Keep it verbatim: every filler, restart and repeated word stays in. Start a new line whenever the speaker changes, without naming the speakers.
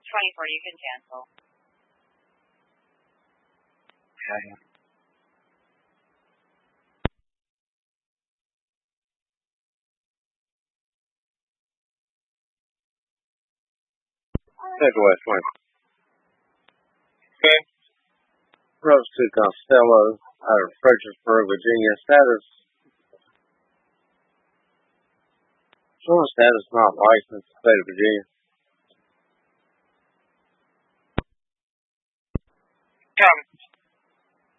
twenty-four. You can cancel.
Okay. Midwest one.
Okay.
Rose to Costello out of Fredericksburg, Virginia. Status. Showing status not licensed, state of Virginia.
Come.